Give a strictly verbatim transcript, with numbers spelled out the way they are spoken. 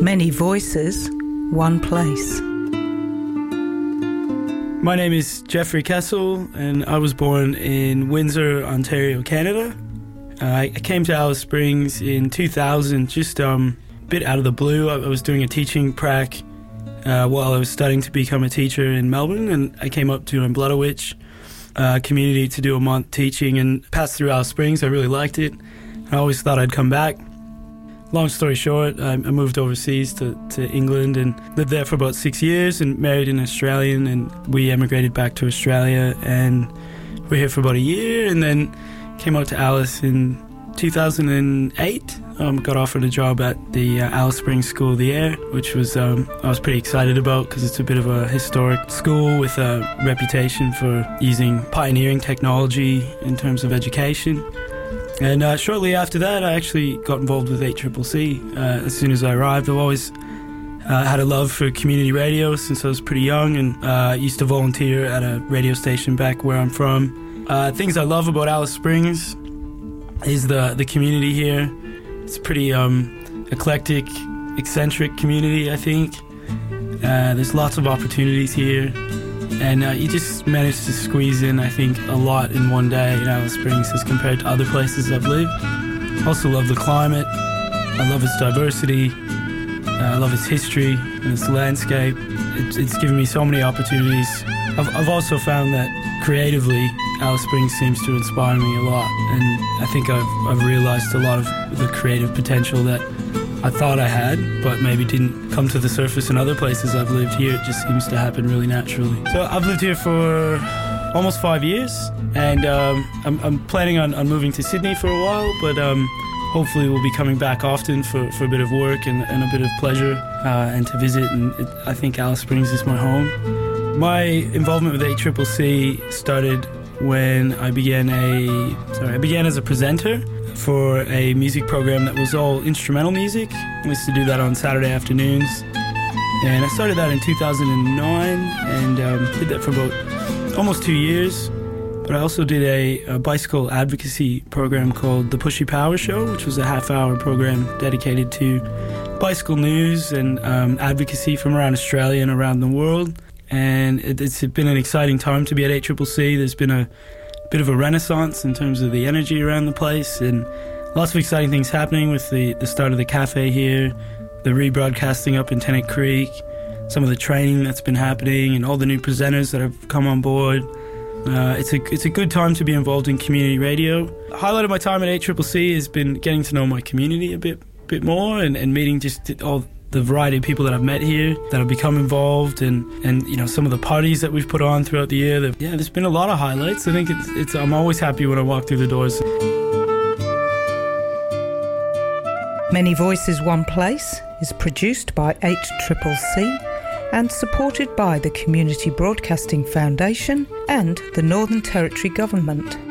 Many voices, one place. My name is Jeffrey Kessel, and I was born in Windsor, Ontario, Canada. Uh, I came to Alice Springs in two thousand, just um, a bit out of the blue. I was doing a teaching prac uh, while I was studying to become a teacher in Melbourne, and I came up to Blutowich uh, community to do a month teaching and passed through Alice Springs. I really liked it. I always thought I'd come back. Long story short, I moved overseas to, to England and lived there for about six years and married an Australian, and we emigrated back to Australia and we're here for about a year, and then came out to Alice in two thousand eight. Um, got offered a job at the uh, Alice Springs School of the Air, which was um, I was pretty excited about because it's a bit of a historic school with a reputation for using pioneering technology in terms of education. And uh, shortly after that, I actually got involved with eight C C C. Uh, as soon as I arrived, I've always uh, had a love for community radio since I was pretty young, and uh, used to volunteer at a radio station back where I'm from. Uh, things I love about Alice Springs is the, the community here. It's a pretty um, eclectic, eccentric community, I think. Uh, there's lots of opportunities here. And uh, you just manage to squeeze in, I think, a lot in one day in Alice Springs as compared to other places I've lived. I also love the climate. I love its diversity. Uh, I love its history and its landscape. It's, it's given me so many opportunities. I've, I've also found that creatively, Alice Springs seems to inspire me a lot. And I think I've, I've realized a lot of the creative potential that I thought I had, but maybe didn't come to the surface in other places I've lived. Here it just seems to happen really naturally. So I've lived here for almost five years, and um, I'm, I'm planning on, on moving to Sydney for a while, but um, hopefully we'll be coming back often for, for a bit of work and, and a bit of pleasure uh, and to visit, and it, I think Alice Springs is my home. My involvement with eight C C C started when I began a, sorry, I began as a presenter for a music program that was all instrumental music. I used to do that on Saturday afternoons, and I started that in two thousand nine and um, did that for about almost two years. But I also did a, a bicycle advocacy program called The Pushy Power Show, which was a half-hour program dedicated to bicycle news and um, advocacy from around Australia and around the world. And it, it's been an exciting time to be at eight C C C. There's been a bit of a renaissance in terms of the energy around the place, and lots of exciting things happening with the, the start of the cafe here, the rebroadcasting up in Tennant Creek, some of the training that's been happening, and all the new presenters that have come on board. Uh, it's a it's a good time to be involved in community radio. The highlight of my time at eight C C C has been getting to know my community a bit bit more, and, and meeting just all the variety of people that I've met here that have become involved, and, and you know, some of the parties that we've put on throughout the year. That, yeah, there's been a lot of highlights. I think it's, it's I'm always happy when I walk through the doors. Many Voices, One Place is produced by eight C C C and supported by the Community Broadcasting Foundation and the Northern Territory Government.